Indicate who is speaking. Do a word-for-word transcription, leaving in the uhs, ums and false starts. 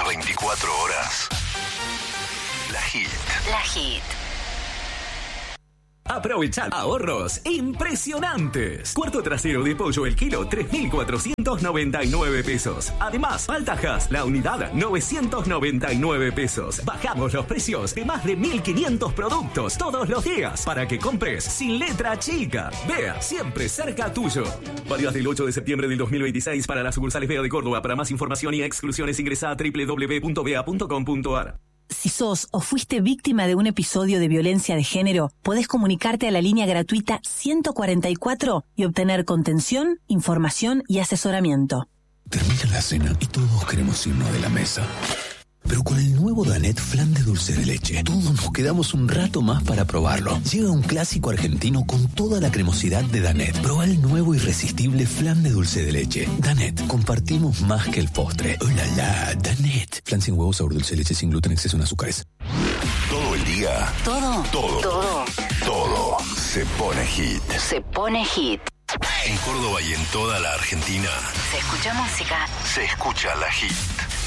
Speaker 1: veinticuatro horas. La Hit.
Speaker 2: La Hit.
Speaker 3: Aprovechar ahorros impresionantes. Cuarto trasero de pollo el kilo, tres mil cuatrocientos noventa y nueve pesos. Además, Altajas, la unidad, novecientos noventa y nueve pesos. Bajamos los precios de más de mil quinientos productos todos los días para que compres sin letra chica. Vea, siempre cerca tuyo. Válidas del ocho de septiembre del dos mil veintiséis para las sucursales Bea de Córdoba. Para más información y exclusiones ingresa a doble u doble u doble u punto bea punto com punto a r.
Speaker 2: Si sos o fuiste víctima de un episodio de violencia de género, podés comunicarte a la línea gratuita ciento cuarenta y cuatro y obtener contención, información y asesoramiento.
Speaker 4: Termina la cena y todos queremos irnos de la mesa. Pero con el nuevo Danette Flan de dulce de leche, todos nos quedamos un rato más para probarlo. Llega un clásico argentino con toda la cremosidad de Danette. Probá el nuevo irresistible Flan de dulce de leche. Danette, compartimos más que el postre. ¡Oh, la, la! Danette. Flan sin huevo, sabor dulce de leche, sin gluten, exceso en azúcares.
Speaker 1: Todo el día.
Speaker 2: Todo.
Speaker 1: Todo.
Speaker 2: Todo.
Speaker 1: Todo se pone hit.
Speaker 2: Se pone hit.
Speaker 1: En Córdoba y en toda la Argentina
Speaker 2: Se escucha música.
Speaker 1: se escucha La Hit.